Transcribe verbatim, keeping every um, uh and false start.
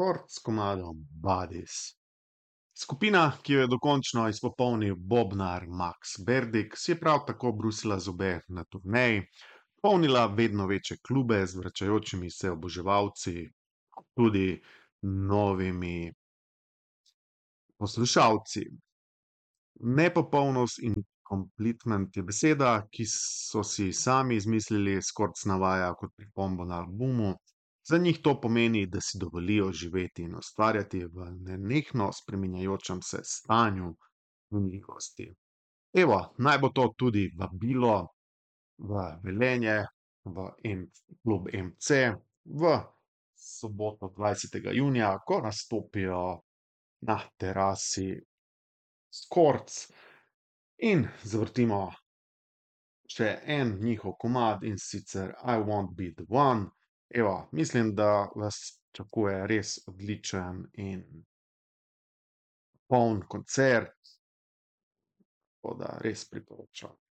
Skort s komadom Buddies. Skupina, ki jo je dokončno izpopolnil bobnar Max Berdik, si je prav tako brusila zobe na turneji, polnila vedno večje klube z vračajočimi se oboževalci, tudi novimi poslušalci. Nepopolnost in komplitment je beseda, ki so si sami izmislili, Skorc navaja kot pripombo na albumu. Za njih to pomeni, da si dovolijo živeti in ustvarjati v nenehno spreminjajočem se stanju minljivosti. Evo, naj bo to tudi vabilo v Velenje, v M klub M C, v soboto dvajsetega junija, ko nastopijo na terasi Skorc in zavrtimo še en njihov komad, in sicer I won't be the one. Evo, mislim, da vas čakuje res odličen in poln koncert, tako da res priporočam.